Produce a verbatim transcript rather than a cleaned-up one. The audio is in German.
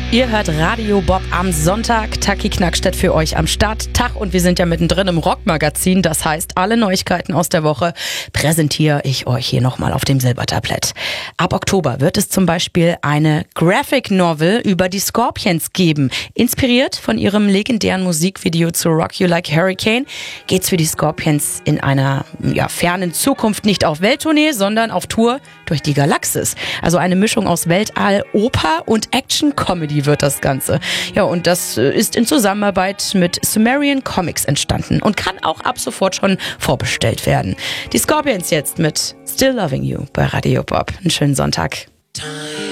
Ihr hört Radio Bob am Sonntag. Taki Knackstedt für euch am Start. Tag und wir sind ja mittendrin im Rockmagazin. Das heißt, alle Neuigkeiten aus der Woche präsentiere ich euch hier nochmal auf dem Silbertablett. Ab Oktober wird es zum Beispiel eine Graphic Novel über die Scorpions geben. Inspiriert von ihrem legendären Musikvideo zu Rock You Like Hurricane geht's für die Scorpions in einer ja, fernen Zukunft nicht auf Welttournee, sondern auf Tour durch die Galaxis. Also eine Mischung aus Weltall, Oper und Action-Comedy wird das Ganze. Ja, und das ist in Zusammenarbeit mit Sumerian Comics entstanden und kann auch ab sofort schon vorbestellt werden. Die Scorpions jetzt mit Still Loving You bei Radio Bob. Einen schönen Sonntag.